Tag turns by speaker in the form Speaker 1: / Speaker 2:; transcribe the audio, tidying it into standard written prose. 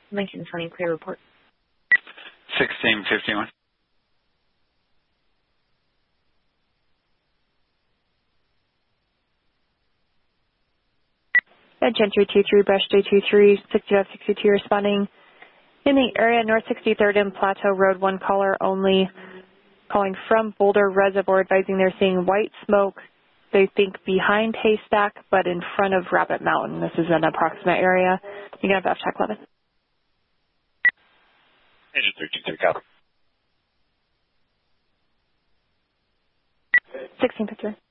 Speaker 1: Lincoln County Clear report.
Speaker 2: 1651.
Speaker 3: Gentry 23, Brush J23, 6562 responding. In the area, North 63rd and Plateau Road, one caller only calling from Boulder Reservoir, advising they're seeing white smoke, they think behind Haystack, but in front of Rabbit Mountain. This is an approximate area. You can have FTAC 11.
Speaker 4: Engine 323, copy.
Speaker 3: 1653.